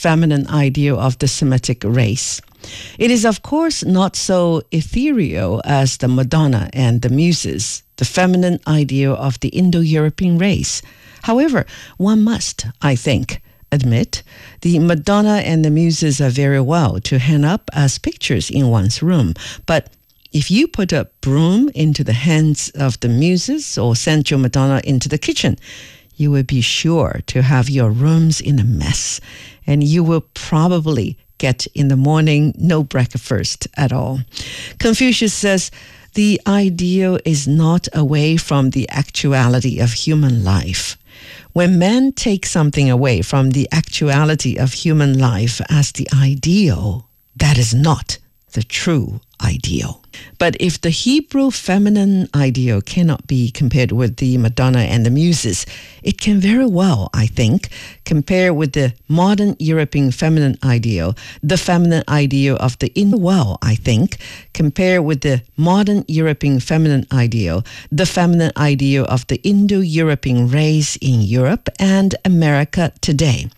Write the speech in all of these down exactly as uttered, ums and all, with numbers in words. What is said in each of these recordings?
feminine ideal of the Semitic race. It is, of course, not so ethereal as the Madonna and the Muses, the feminine ideal of the Indo-European race. However, one must, I think, admit the Madonna and the Muses are very well to hang up as pictures in one's room. But if you put a broom into the hands of the Muses or send your Madonna into the kitchen, you will be sure to have your rooms in a mess, and you will probably get in the morning no breakfast at all. Confucius says, the ideal is not away from the actuality of human life. When men take something away from the actuality of human life as the ideal, that is not the true ideal. But if the Hebrew feminine ideal cannot be compared with the Madonna and the Muses, it can very well, I think, compare with the modern European feminine ideal, the feminine ideal of the Indo. Well, I think, compare with the modern European feminine ideal, the feminine ideal of the Indo-European race in Europe and America today.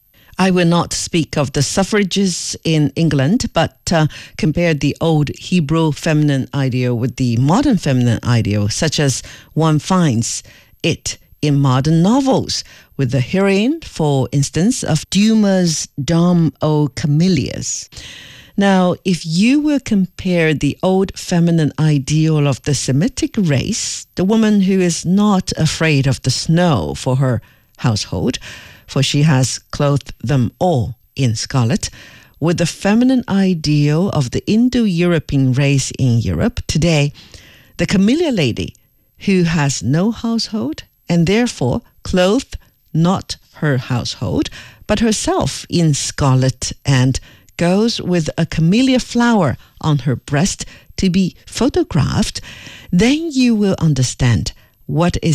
I will not speak of the suffrages in England, but uh, compare the old Hebrew feminine ideal with the modern feminine ideal, such as one finds it in modern novels, with the heroine, for instance, of Dumas' Dame aux Camélias. Now, if you will compare the old feminine ideal of the Semitic race, the woman who is not afraid of the snow for her household, for she has clothed them all in scarlet, with the feminine ideal of the Indo-European race in Europe today, the camellia lady who has no household and therefore clothed not her household but herself in scarlet and goes with a camellia flower on her breast to be photographed, then you will understand what is